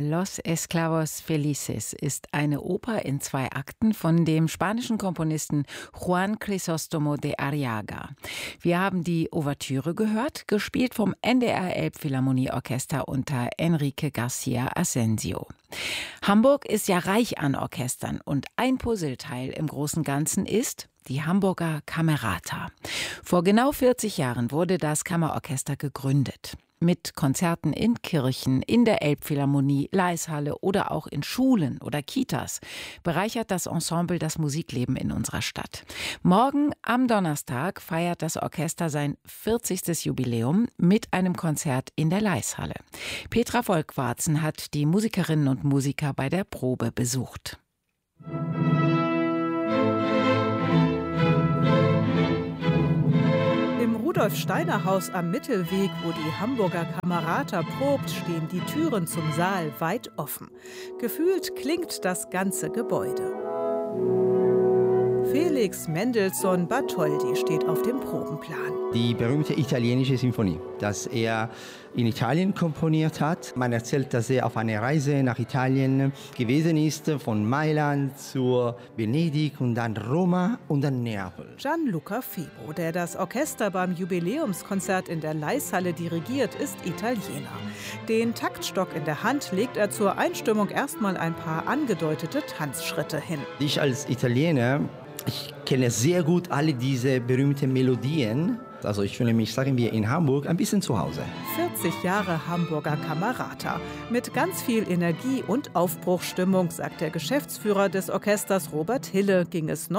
Los Esclavos Felices ist eine Oper in 2 Akten von dem spanischen Komponisten Juan Crisóstomo de Arriaga. Wir haben die Ouvertüre gehört, gespielt vom NDR Elbphilharmonieorchester unter Enrique García Asensio. Hamburg ist ja reich an Orchestern und ein Puzzleteil im großen Ganzen ist die Hamburger Camerata. Vor genau 40 Jahren wurde das Kammerorchester gegründet. Mit Konzerten in Kirchen, in der Elbphilharmonie, Laeiszhalle oder auch in Schulen oder Kitas bereichert das Ensemble das Musikleben in unserer Stadt. Morgen am Donnerstag feiert das Orchester sein 40. Jubiläum mit einem Konzert in der Laeiszhalle. Petra Volkwarzen hat die Musikerinnen und Musiker bei der Probe besucht. Im Rudolf-Steiner-Haus am Mittelweg, wo die Hamburger Camerata probt, stehen die Türen zum Saal weit offen. Gefühlt klingt das ganze Gebäude. Felix Mendelssohn Bartholdy steht auf dem Probenplan. Die berühmte italienische Sinfonie, das er in Italien komponiert hat. Man erzählt, dass er auf einer Reise nach Italien gewesen ist, von Mailand zu Venedig und dann Roma und dann Neapel. Gianluca Febo, der das Orchester beim Jubiläumskonzert in der Laeiszhalle dirigiert, ist Italiener. Den Taktstock in der Hand legt er zur Einstimmung erstmal ein paar angedeutete Tanzschritte hin. Ich als Italiener, ich kenne sehr gut alle diese berühmten Melodien. Also ich fühle mich, sagen wir, in Hamburg ein bisschen zu Hause. 40 Jahre Hamburger Camerata. Mit ganz viel Energie und Aufbruchsstimmung, sagt der Geschäftsführer des Orchesters Robert Hille, ging es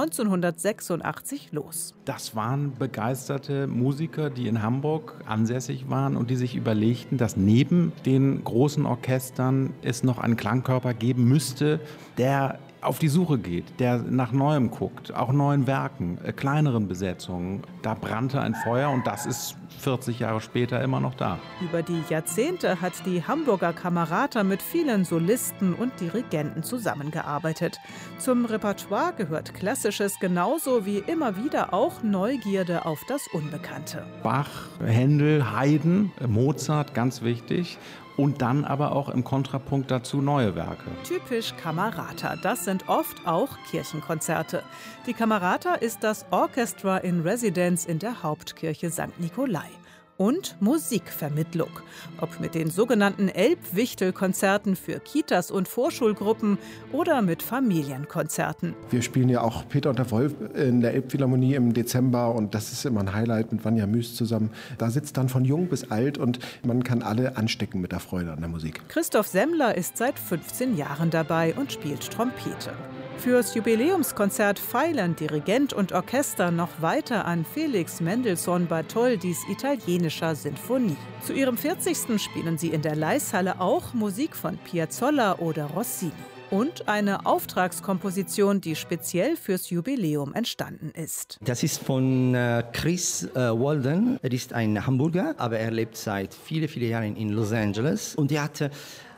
1986 los. Das waren begeisterte Musiker, die in Hamburg ansässig waren und die sich überlegten, dass neben den großen Orchestern es noch einen Klangkörper geben müsste, der auf die Suche geht, der nach Neuem guckt, auch neuen Werken, kleineren Besetzungen. Da brannte ein Feuer und das ist 40 Jahre später immer noch da. Über die Jahrzehnte hat die Hamburger Camerata mit vielen Solisten und Dirigenten zusammengearbeitet. Zum Repertoire gehört Klassisches genauso wie immer wieder auch Neugierde auf das Unbekannte. Bach, Händel, Haydn, Mozart, ganz wichtig. Und dann aber auch im Kontrapunkt dazu neue Werke. Typisch Camerata, das sind oft auch Kirchenkonzerte. Die Camerata ist das Orchestra in Residence in der Hauptkirche St. Nikolai. Und Musikvermittlung. Ob mit den sogenannten Elbwichtel-Konzerten für Kitas und Vorschulgruppen oder mit Familienkonzerten. Wir spielen ja auch Peter und der Wolf in der Elbphilharmonie im Dezember und das ist immer ein Highlight mit Vanja Müß zusammen. Da sitzt dann von jung bis alt und man kann alle anstecken mit der Freude an der Musik. Christoph Semmler ist seit 15 Jahren dabei und spielt Trompete. Fürs Jubiläumskonzert feilen Dirigent und Orchester noch weiter an Felix Mendelssohn Bartholdys italienischer Sinfonie. Zu ihrem 40. spielen sie in der Laeiszhalle auch Musik von Piazzolla oder Rossini. Und eine Auftragskomposition, die speziell fürs Jubiläum entstanden ist. Das ist von Chris Walden. Er ist ein Hamburger, aber er lebt seit vielen Jahren in Los Angeles. Und er hatte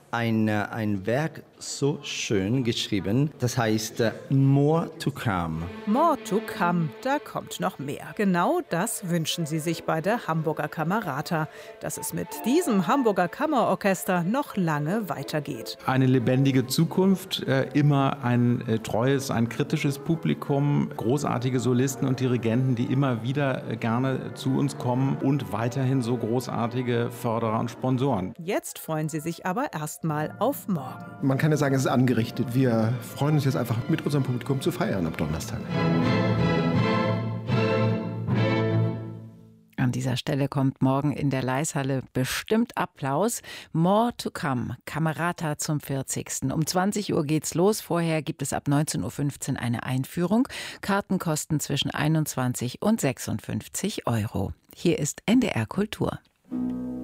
ein Werk so schön geschrieben, das heißt More to Come. More to Come, da kommt noch mehr. Genau das wünschen sie sich bei der Hamburger Camerata, dass es mit diesem Hamburger Kammerorchester noch lange weitergeht. Eine lebendige Zukunft, immer ein treues, ein kritisches Publikum, großartige Solisten und Dirigenten, die immer wieder gerne zu uns kommen und weiterhin so großartige Förderer und Sponsoren. Jetzt freuen sie sich aber erstmal auf morgen. Man kann ja sagen, es ist angerichtet. Wir freuen uns jetzt einfach mit unserem Publikum zu feiern am Donnerstag. An dieser Stelle kommt morgen in der Laeiszhalle bestimmt Applaus. More to Come, Camerata zum 40. Um 20 Uhr geht's los. Vorher gibt es ab 19.15 Uhr eine Einführung. Karten kosten zwischen 21 und 56 Euro. Hier ist NDR Kultur.